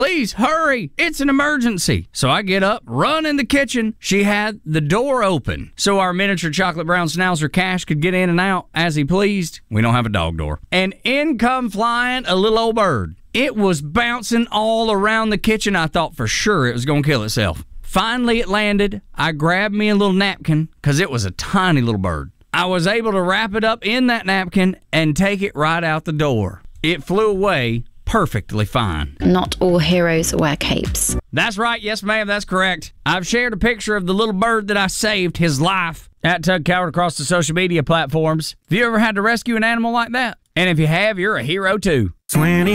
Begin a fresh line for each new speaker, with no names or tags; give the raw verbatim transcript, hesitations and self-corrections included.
Please, hurry. It's an emergency. So I get up, run in the kitchen. She had the door open so our miniature chocolate brown schnauzer Cash could get in and out as he pleased. We don't have a dog door. And in come flying a little old bird. It was bouncing all around the kitchen. I thought for sure it was going to kill itself. Finally, it landed. I grabbed me a little napkin because it was a tiny little bird. I was able to wrap it up in that napkin and take it right out the door. It flew away perfectly fine.
Not all heroes wear capes.
That's right. Yes, ma'am. That's correct. I've shared a picture of the little bird that I saved his life at Tug Coward across the social media platforms. Have you ever had to rescue an animal like that? And if you have, you're a hero too. twenty